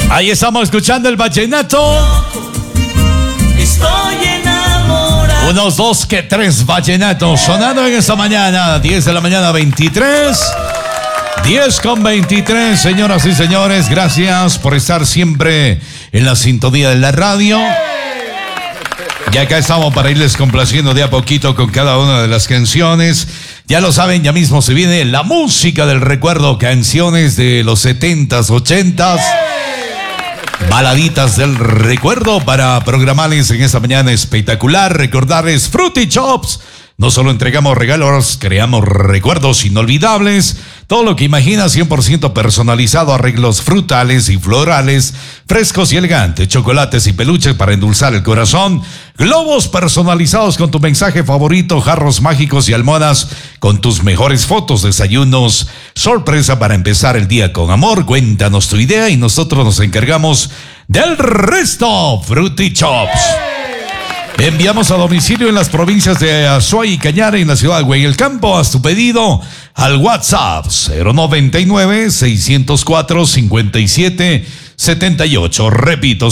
Ahí estamos escuchando el vallenato. Estoy enamorado. Unos 2 que 3 vallenatos sonando en esta mañana. 10 de la mañana 23. 10:23, señoras y señores. Gracias por estar siempre en la sintonía de la radio. Y acá estamos para irles complaciendo de a poquito con cada una de las canciones. Ya lo saben, ya mismo se viene la música del recuerdo, canciones de los 70s, 80s. Baladitas del recuerdo para programarles en esta mañana espectacular. Recordarles Fruity Chops. No solo entregamos regalos, creamos recuerdos inolvidables. Todo lo que imaginas 100% personalizado, arreglos frutales y florales, frescos y elegantes, chocolates y peluches para endulzar el corazón, globos personalizados con tu mensaje favorito, jarros mágicos y almohadas con tus mejores fotos, desayunos, sorpresa para empezar el día con amor. Cuéntanos tu idea y nosotros nos encargamos del resto. Fruity Chops. Enviamos a domicilio en las provincias de Azuay y Cañar, en la ciudad de Huaycampo. Haz tu pedido al WhatsApp 099-604-5778. Repito,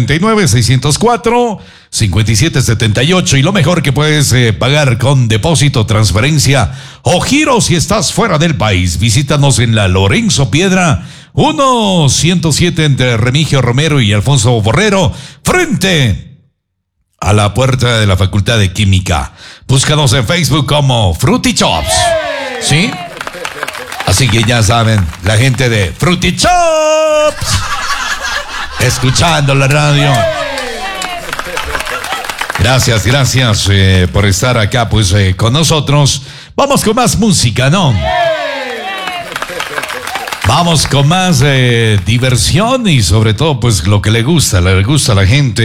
099-604-5778. Y lo mejor, que puedes pagar con depósito, transferencia o giro si estás fuera del país. Visítanos en la Lorenzo Piedra 107 entre Remigio Romero y Alfonso Borrero, frente a la puerta de la Facultad de Química. Búscanos en Facebook como Fruity Chops. ¿Sí? Así que ya saben, la gente de Fruity Chops, escuchando la radio. Gracias por estar acá con nosotros. Vamos con más música, ¿no? Vamos con más diversión y sobre todo lo que le gusta a la gente.